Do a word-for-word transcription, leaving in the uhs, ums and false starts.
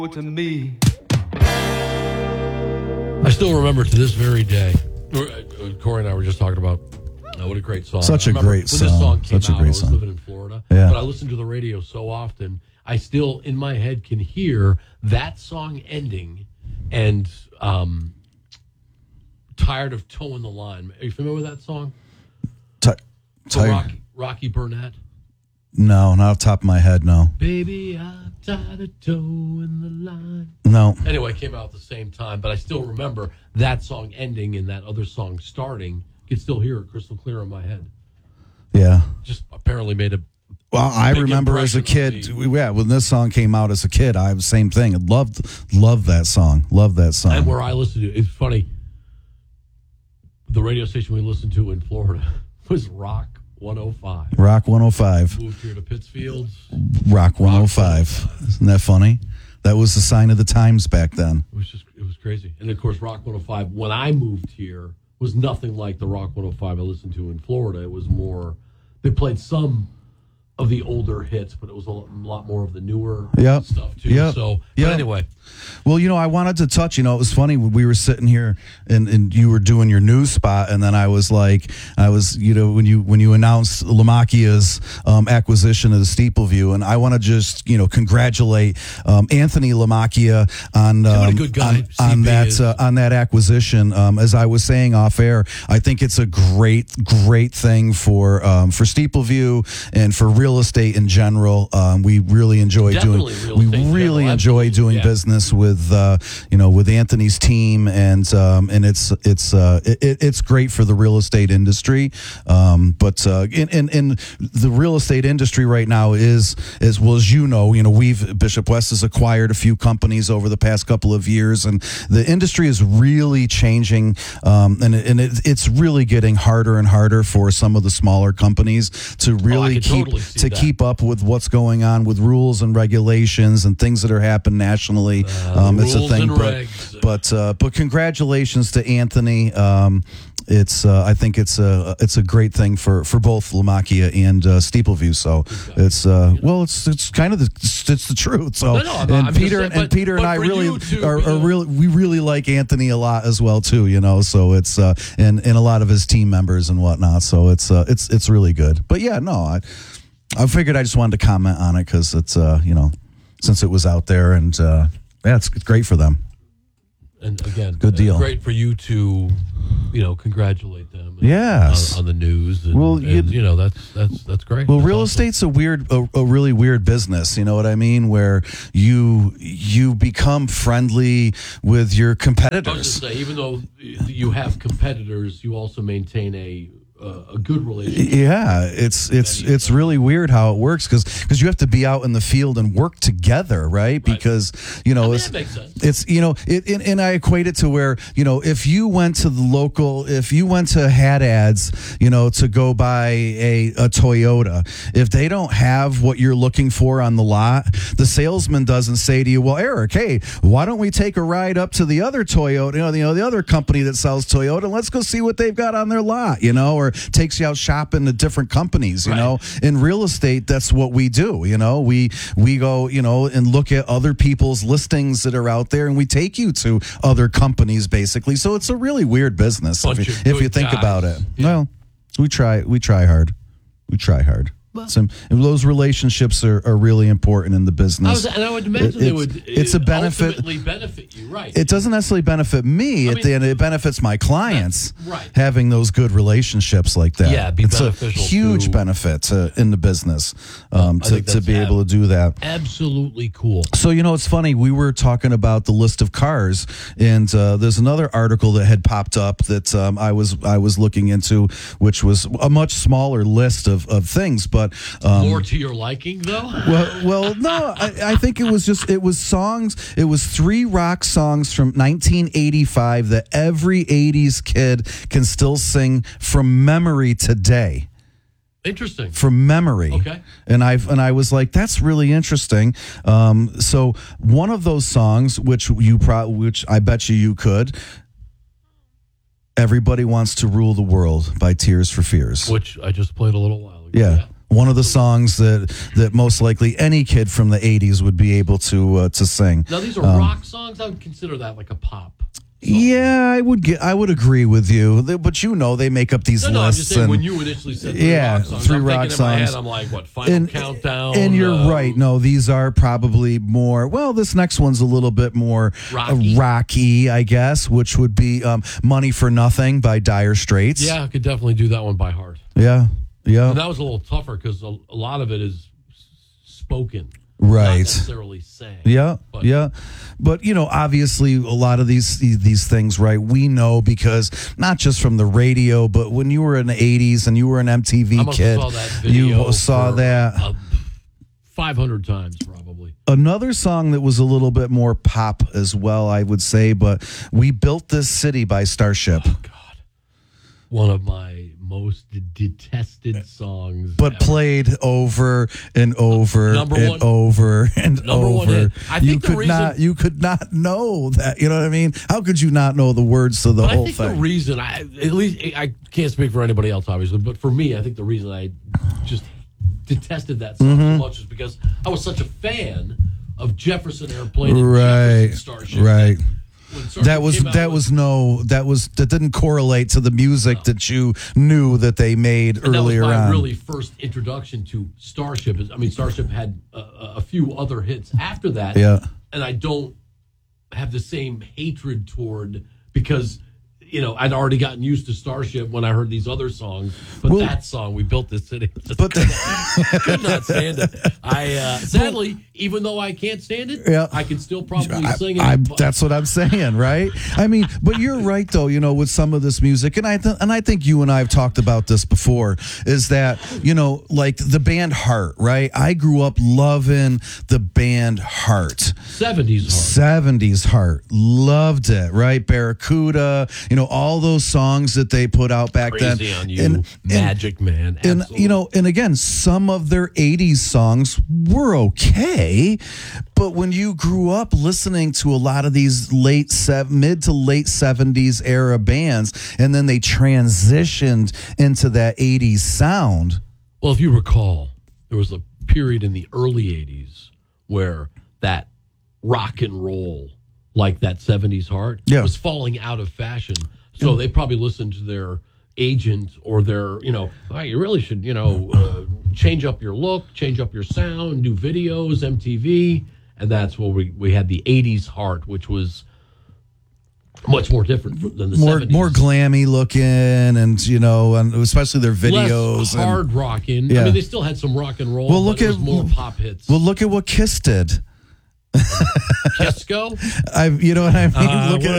to me. I still remember to this very day. Corey and I were just talking about oh, what a great song. Such a great when song. This song came Such a out, great I was song. living in Florida, Yeah. but I listened to the radio so often. I still, in my head, can hear that song ending and um, Tired of Towing the Line. Are you familiar with that song? T- For tired. Rocky, Rocky Burnett. No, not off the top of my head, no. Baby, I'm tired of towing the line. No. Anyway, it came out at the same time, but I still remember that song ending and that other song starting. You can still hear it crystal clear in my head. Yeah. Just apparently made a Well, I big remember as a impression kid, on me. yeah, when this song came out as a kid, I was same thing. I loved, loved that song. Loved that song. And where I listened to, it's funny, the radio station we listened to in Florida was Rock one oh five. Rock one oh five. Moved here to Pittsfield. Rock one oh five. Isn't that funny? That was the sign of the times back then. It was just, it was crazy. And of course, Rock one oh five, when I moved here, was nothing like the Rock one oh five I listened to in Florida. It was more, they played some of the older hits, but it was a lot more of the newer Yep. stuff too. Yep. So, but Yep. anyway, Well, you know, I wanted to touch, you know, it was funny when we were sitting here and, and you were doing your news spot. And then I was like, I was, you know, when you, when you announced Lamakia's um, acquisition of the Steepleview, and I want to just, you know, congratulate um, Anthony Lamakia on, what a um, good guy on, on C B that, is. uh, on that acquisition. Um, as I was saying off air, I think it's a great, great thing for, um, for Steepleview and for real estate in general. Um, we really enjoy Definitely doing, real we estate in really general, enjoy absolutely, doing yeah. business with uh, you know with Anthony's team, and um, and it's it's uh, it, it's great for the real estate industry. Um, but uh, in, in in the real estate industry right now is as well as you know, you know we've Bishop West has acquired a few companies over the past couple of years, and the industry is really changing, um, and it, and it, it's really getting harder and harder for some of the smaller companies to really can keep totally see to that. keep up with what's going on with rules and regulations and things that are happening nationally. Uh, um, it's a rules thing, and but regs. but uh, but congratulations to Anthony. Um, it's uh, I think it's a it's a great thing for, for both Lamakia and uh, Steepleview. So it's uh, well, it's it's kind of the it's, it's the truth. So No, no, I'm- and I'm just Peter saying, and but- Peter and but I for really you to are, be are a- really we really like Anthony a lot as well too. You know, so it's uh, and and a lot of his team members and whatnot. So it's uh, it's it's really good. But yeah, no, I I figured I just wanted to comment on it because it's uh, you know since it was out there, and uh, yeah, it's, it's great for them. And again, Good deal. uh, great for you to, you know, congratulate them. and- Yes. on, on the news. And, Well, and, you- you, know, that's that's that's great. Well, That's real awesome. estate's a weird, a, a really weird business. You know what I mean? Where you you become friendly with your I was competitors. just say, even though you have competitors, you also maintain a uh, a good relationship. Yeah, it's it's it's really weird how it works because you have to be out in the field and work together, right? Because you know I mean, it's that makes sense. it's you know it, and, and I equate it to where you know if you went to the local, if you went to Hat Ads, you know, to go buy a a Toyota, if they don't have what you're looking for on the lot, the salesman doesn't say to you, "Well, Eric, hey, why don't we take a ride up to the other Toyota, you know, the, you know, the other company that sells Toyota, and let's go see what they've got on their lot," you know, or takes you out shopping to different companies, you Right. know. In real estate, that's what we do, you know. We we go, you know, and look at other people's listings that are out there, and we take you to other companies, basically. So it's a really weird business Bunch if you, of if you good think guys. about it. Yeah. Well, we try we try hard. We try hard. Some, and those relationships are, are really important in the business. I was, and I would imagine It- they it's- would. it's a uh, benefit- Ultimately benefit you, right? It doesn't necessarily benefit me I at mean- the end. It benefits my clients, Right. having those good relationships like that. Yeah, be it's a beneficial huge to- benefit to, in the business um, I to, think to that's be ab- able to do that. Absolutely cool. So, you know, it's funny. We were talking about the list of cars, and uh, there's another article that had popped up that um, I was I was looking into, which was a much smaller list of, of things. But um, More to your liking, though. well, well, no, I, I think it was just it was songs. It was three rock songs from nineteen eighty-five that every eighties kid can still sing from memory today. Interesting. From memory. Okay. And I and I was like, that's really interesting. Um, so one of those songs, which you pro- which I bet you you could, "Everybody Wants to Rule the World" by Tears for Fears. Which I just played a little while ago. Yeah. One of the songs that that most likely any kid from the eighties would be able to uh, to sing. Now these are um, rock songs. I would consider that like a pop song. Yeah, I would get. I would agree with you, but you know, they make up these no, no, lists. I'm just saying, and, when you initially said three yeah, rock songs, three I'm rock thinking songs. In my head, I'm like, what? Final and, Countdown. And you're uh, right. No, these are probably more. Well, this next one's a little bit more rocky, uh, rocky I guess, which would be um, "Money for Nothing" by Dire Straits. Yeah, I could definitely do that one by heart. Yeah, yeah. And that was a little tougher because a, a lot of it is spoken. Right. Not necessarily sang. Yeah, but. yeah. But, you know, obviously a lot of these these things, right, we know because not just from the radio, but when you were in the eighties and you were an M T V I must kid, have saw that video you saw for, that. Uh, five hundred times probably. Another song that was a little bit more pop as well, I would say, but We Built This City by Starship. Oh, God. One of my most detested songs, but ever. Played over and over Number and one, over and number over. One hit. I think you the could reason, not, you could not know that. You know what I mean? How could you not know the words to the but whole I think thing? the reason, I at least I can't speak for anybody else, obviously, but for me, I think the reason I just detested that song Mm-hmm. so much is because I was such a fan of Jefferson Airplane and right, Jefferson Starship. right. That, that was that with, was no that was that didn't correlate to the music no. that you knew that they made and earlier that was my on. really first introduction to Starship. I mean, Starship had a, a few other hits after that, yeah. And I don't have the same hatred toward because. You know, I'd already gotten used to Starship when I heard these other songs, but well, that song, "We Built This City," just but could, not, could not stand it. I uh, sadly, even though I can't stand it, yeah. I can still probably I, sing it. I, that's what I'm saying, right? I mean, but you're right though. You know, with some of this music, and I th- and I think you and I have talked about this before. Is that you know, like the band Heart, right? I grew up loving the band Heart. seventies Heart. seventies Heart. Loved it, right? Barracuda. You know. All those songs that they put out back Crazy then, on you, and, Magic and, Man, and you know, and again, some of their eighties songs were okay, but when you grew up listening to a lot of these late sev- mid to late seventies era bands, and then they transitioned into that eighties sound. Well, if you recall, there was a period in the early eighties where that rock and roll. Like that seventies Heart yeah. was falling out of fashion. So yeah. they probably listened to their agent or their, you know, oh, you really should, you know, uh, change up your look, change up your sound, do videos, M T V. And that's where we, we had the eighties Heart, which was much more different than the more, seventies. More glammy looking and, you know, and especially their videos. Less hard rocking. Yeah. I mean, they still had some rock and roll, well, look but it at, was more pop hits. Well, look at what Kiss did. Kisco? I, you know what I mean? Uh, Look what